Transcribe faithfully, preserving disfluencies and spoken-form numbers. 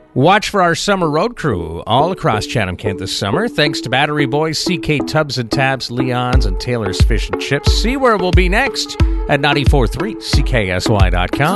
Watch for our summer road crew all across Chatham-Kent this summer. Thanks to Battery Boys, C K Tubbs and Tabs, Leon's, and Taylor's Fish and Chips. See where we'll be next at ninety-four point three C K S Y dot com.